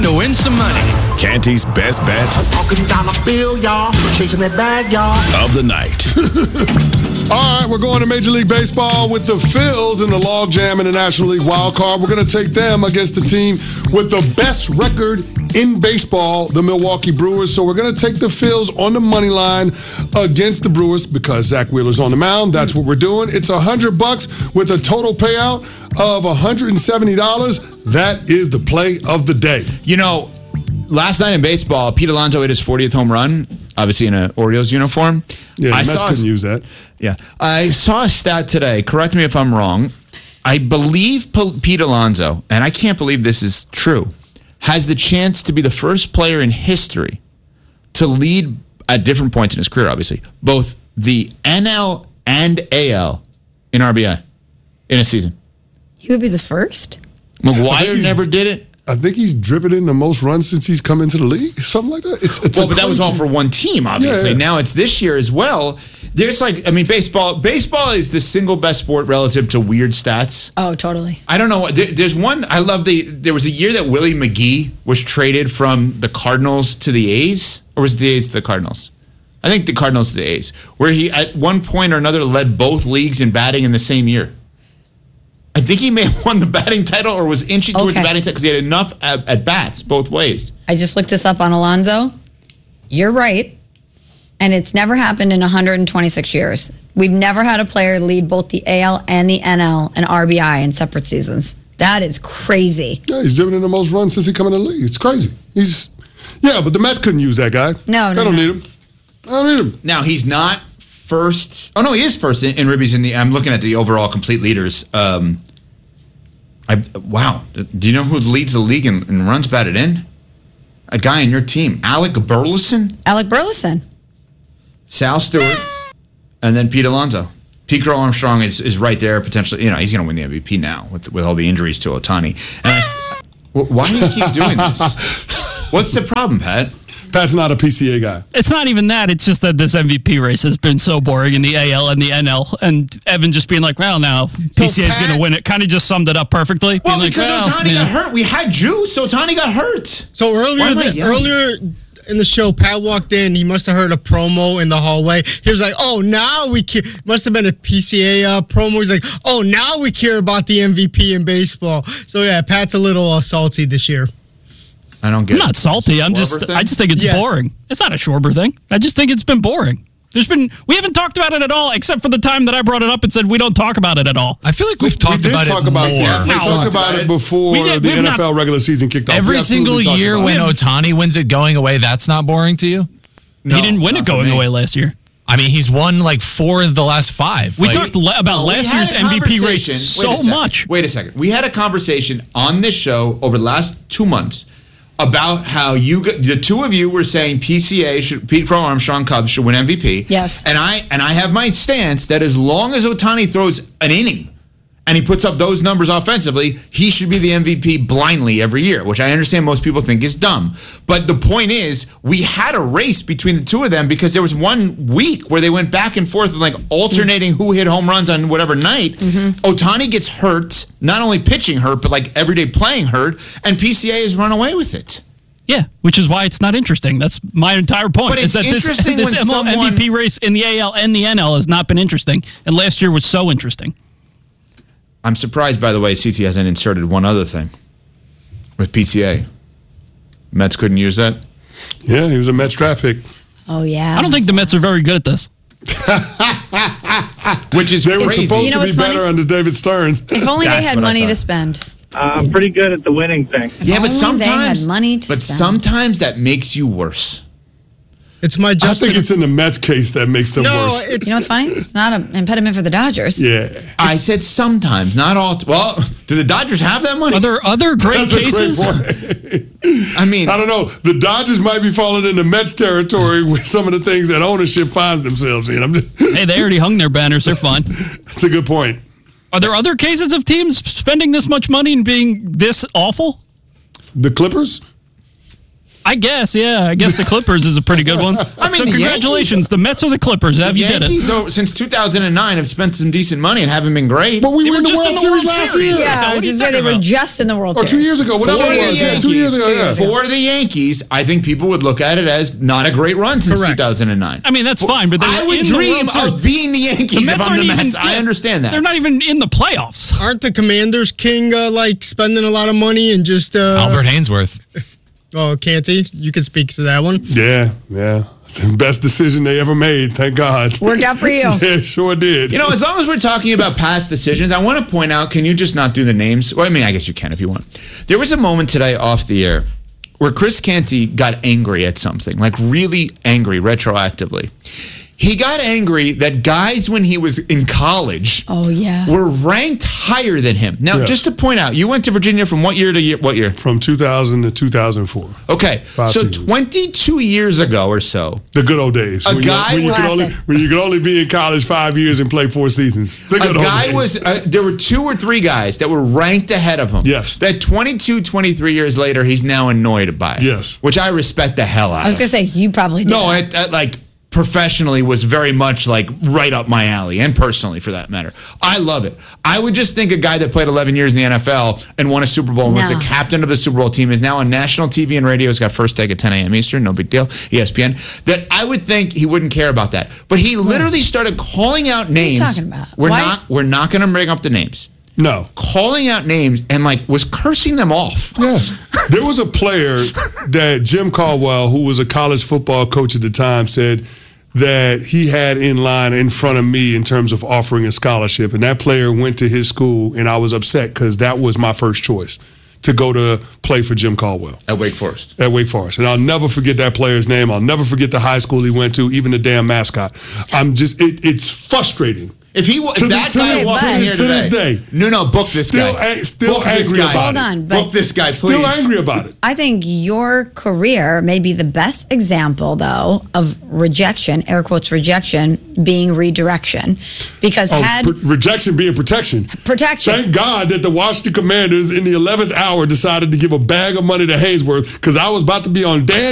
to win some money. Canty's best bet Talking dollar bill, y'all. Chasing that bag, y'all. of the night. All right, we're going to Major League Baseball with the Phils in the log jam in the National League wild card. We're going to take them against the team with the best record in baseball, the Milwaukee Brewers. So we're going to take the Phils on the money line against the Brewers because Zach Wheeler's on the mound. That's what we're doing. It's $100 with a total payout of $170. That is the play of the day. You know, last night in baseball, Pete Alonso hit his 40th home run, obviously in an Orioles uniform. Yeah, the Mets couldn't use that. Yeah. I saw a stat today. Correct me if I'm wrong. I believe Pete Alonso, and I can't believe this is true, has the chance to be the first player in history to lead at different points in his career, obviously, both the NL and AL in RBI in a season. He would be the first? McGwire never did it. I think he's driven in the most runs since he's come into the league, something like that. It's but that was all for one team, obviously. Yeah. Now it's this year as well. There's baseball is the single best sport relative to weird stats. Oh, totally. I don't know. There's one, I love there was a year that Willie McGee was traded from the Cardinals to the A's, or was it the A's to the Cardinals? I think the Cardinals to the A's, where he at one point or another led both leagues in batting in the same year. I think he may have won the batting title or was inching towards the batting title because he had enough at bats both ways. I just looked this up on Alonso. You're right. And it's never happened in 126 years. We've never had a player lead both the AL and the NL and RBI in separate seasons. That is crazy. Yeah, he's driven in the most runs since he come in the league. It's crazy. But the Mets couldn't use that guy. No, I don't need him. I don't need him. Now, he's not first. Oh, no, he is first in ribbies I'm looking at the overall complete leaders. Wow. Do you know who leads the league in runs batted in? A guy on your team, Alec Burleson. Sal Stewart, and then Pete Alonso. Pete Crow Armstrong is right there potentially. You know, he's going to win the MVP now with all the injuries to Ohtani. And why do you keep doing this? What's the problem, Pat? Pat's not a PCA guy. It's not even that. It's just that this MVP race has been so boring in the AL and the NL. And Evan just being like, well, now PCA is going to win it. Kind of just summed it up perfectly. Well, because Ohtani got hurt. We had juice. Ohtani got hurt. So earlier in the show, Pat walked in. He must have heard a promo in the hallway. He was like, oh, now we care. Must have been a PCA promo. He's like, oh, now we care about the MVP in baseball. So, yeah, Pat's a little salty this year. I don't get it. I'm not salty. I just think it's boring. It's not a Schwarber thing. I just think it's been boring. We haven't talked about it at all, except for the time that I brought it up and said we don't talk about it at all. I feel like we've talked about it more. We talked about it before the NFL regular season kicked off. Every single year when Ohtani wins it going away, that's not boring to you? No, he didn't win it going away last year. I mean, he's won like 4 of the last 5. We talked about last year's MVP race so much. Wait a second. We had a conversation on this show over the last 2 months about how the two of you were saying Pete Crow Armstrong Cubs should win MVP. Yes. And I have my stance that as long as Ohtani throws an inning and he puts up those numbers offensively, he should be the MVP blindly every year, which I understand most people think is dumb. But the point is, we had a race between the two of them because there was 1 week where they went back and forth and like alternating who hit home runs on whatever night. Mm-hmm. Ohtani gets hurt, not only pitching hurt, but like everyday playing hurt, and PCA has run away with it. Yeah, which is why it's not interesting. That's my entire point. But it's that this MVP race in the AL and the NL has not been interesting, and last year was so interesting. I'm surprised, by the way, CC hasn't inserted one other thing with PCA. Mets couldn't use that? Yeah, he was a Mets draft pick. Oh, yeah. I don't think the Mets are very good at this. Which is they were supposed to be better under David Stearns. If only they had money to spend. I'm pretty good at the winning thing. Yeah, but sometimes they had money to spend. Sometimes that makes you worse. It's my I think it's in the Mets case that makes them worse. You know what's funny? It's not an impediment for the Dodgers. Yeah. I said sometimes, not all. Well, do the Dodgers have that money? Are there other great cases? I mean, I don't know. The Dodgers might be falling into Mets territory with some of the things that ownership finds themselves in. Hey, they already hung their banners. They're fine. That's a good point. Are there other cases of teams spending this much money and being this awful? The Clippers? I guess, yeah. I guess the Clippers is a pretty good one. I mean, so the congratulations. Yankees- The Mets or the Clippers. Have you did it? So since 2009, have spent some decent money and haven't been great. But we They were in the just World Series last year. Yeah, I What was are you just say they talking were about? just in the World Or Series. 2 years ago. Whatever For it the was. Yeah, 2 Yankees, years ago. Yeah. For the Yankees, I think people would look at it as not a great run since Correct. 2009. I mean, that's fine, but they I were would in the dream World Series. of being the Yankees if I'm the aren't Mets. even- I understand that. They're not even in the playoffs. Aren't the Commanders king like spending a lot of money and just Albert Hainsworth. Oh, Canty, you can speak to that one. Yeah. The best decision they ever made. Thank God. Worked out for you. Yeah, sure did. You know, as long as we're talking about past decisions, I want to point out, can you just not do the names? Well, I mean, I guess you can if you want. There was a moment today off the air where Chris Canty got angry at something, like really angry retroactively. He got angry that guys when he was in college Oh, yeah. were ranked higher than him. Now, Yes. just to point out, you went to Virginia from what year to what year? From 2000 to 2004. Okay, 5 so seasons. 22 years ago or so, The good old days. A guy when you Classic. could only be in college 5 years and play 4 seasons. The a good old guy days. was, there were 2 or 3 guys that were ranked ahead of him. Yes. That 22, 23 years later, he's now annoyed by it. Yes. Which I respect the hell out I was of. going to say, you probably did. No, that. like professionally was very much like right up my alley, and personally for that matter. I love it. I would just think a guy that played 11 years in the NFL and won a Super Bowl and was No. the captain of the Super Bowl team is now on national TV and radio. He's got first take at 10 a.m. Eastern, no big deal, ESPN. That I would think he wouldn't care about that. But he literally started calling out names. talking about? We're Why? not going to bring up the names. No. Calling out names and like was cursing them off. Yeah. There was a player that Jim Caldwell, who was a college football coach at the time, said that he had in line in front of me in terms of offering a scholarship. And that player went to his school, and I was upset because that was my first choice to go to play for Jim Caldwell. At Wake Forest. At Wake Forest. And I'll never forget that player's name. I'll never forget the high school he went to, even the damn mascot. It's frustrating. If that guy walked in here to this today, day. No, book this Still guy. still Book this angry guy. about Hold it. on, but Book this guy, please. Still angry about it. I think your career may be the best example, though, of rejection, air quotes rejection, being redirection. Because had Rejection being protection. protection. Thank God that the Washington Commanders in the 11th hour decided to give a bag of money to Hainsworth because I was about to be on Dan